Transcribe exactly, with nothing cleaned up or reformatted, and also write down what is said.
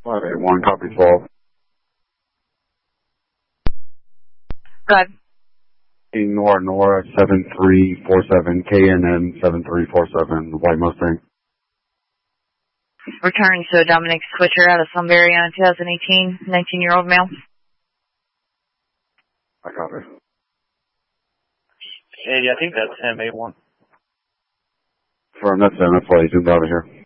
five eight one, copy twelve. Go ahead. Nora Nora seven three four seven, K N N seven three four seven, White Mustang. Return to Dominic Switcher out of Sunbury on twenty eighteen, nineteen-year-old male. I copy. Hey, I think that's M A one. Firm, that's him. That's why he zoomed out of here.